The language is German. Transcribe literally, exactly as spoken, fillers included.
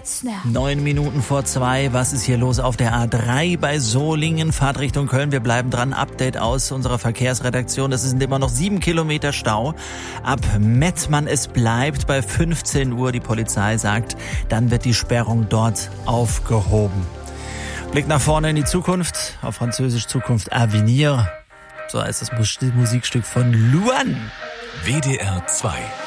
Neun Minuten vor zwei. Was ist hier los auf der A drei bei Solingen? Fahrtrichtung Köln. Wir bleiben dran. Update aus unserer Verkehrsredaktion. Das sind immer noch sieben Kilometer Stau. Ab Mettmann, es bleibt bei fünfzehn Uhr. Die Polizei sagt, dann wird die Sperrung dort aufgehoben. Blick nach vorne in die Zukunft. Auf Französisch Zukunft Avenir. So heißt das Musikstück von Luan. W D R zwei